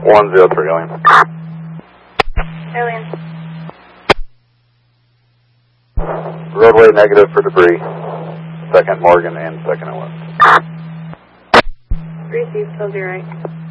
103 Alien. Alien. Roadway negative for debris. 2nd Morgan and 2nd and West. Received, 12 right.